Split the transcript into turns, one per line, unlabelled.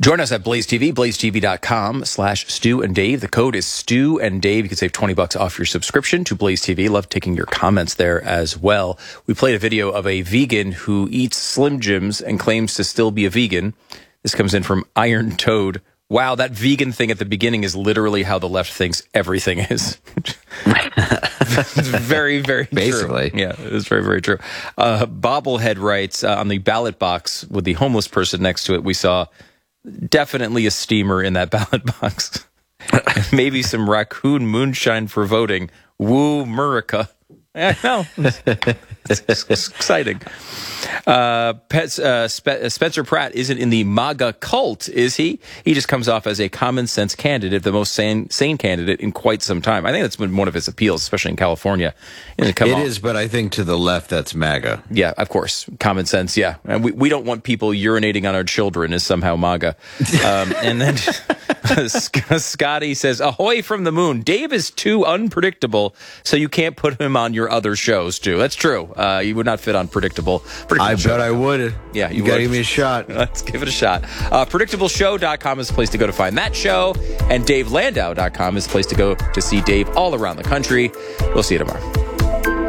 Join us at Blaze TV, blazetv.com/Stu and Dave. The code is Stu and Dave. You can save $20 off your subscription to Blaze TV. Love taking your comments there as well. We played a video of a vegan who eats Slim Jims and claims to still be a vegan. This comes in from Iron Toad. Wow, that vegan thing at the beginning is literally how the left thinks everything is. It's very, very
Basically.
true. Yeah, it's very, very true. Bobblehead writes, on the ballot box with the homeless person next to it, we saw definitely a steamer in that ballot box. Maybe some raccoon moonshine for voting. Woo, Murica. I know. It's exciting. Spencer Pratt isn't in the MAGA cult, is he? He just comes off as a common sense candidate, the most sane candidate in quite some time. I think that's been one of his appeals, especially in California.
It is, but I think to the left, that's MAGA.
Yeah, of course. Common sense, yeah. And we don't want people urinating on our children is somehow MAGA. And then Scotty says, ahoy from the moon. Dave is too unpredictable, so you can't put him on your other shows, too. That's true. You would not fit on Predictable.
I bet I would.
Yeah,
you got to give me a shot.
Let's give it a shot. PredictableShow.com is the place to go to find that show, and DaveLandau.com is the place to go to see Dave all around the country. We'll see you tomorrow.